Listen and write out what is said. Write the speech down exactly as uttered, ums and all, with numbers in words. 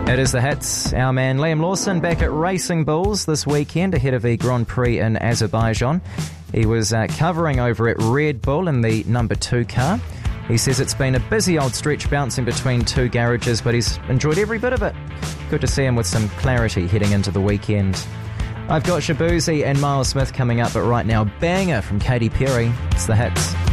It is the hits. Our man Liam Lawson back at Racing Bulls this weekend ahead of the Grand Prix in Azerbaijan. He was uh, covering over at Red Bull in the number two car. He says it's been a busy old stretch bouncing between two garages, but he's enjoyed every bit of it. Good to see him with some clarity heading into the weekend. I've got Shaboozey and Miles Smith coming up, but right now, banger from Katy Perry. It's the hits.